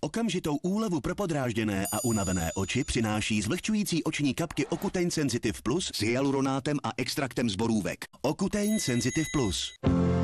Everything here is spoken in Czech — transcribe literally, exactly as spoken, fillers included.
Okamžitou úlevu pro podrážděné a unavené oči přináší zvlhčující oční kapky Ocutein Sensitive Plus s hyaluronátem a extraktem z borůvek. Ocutein Sensitive Plus.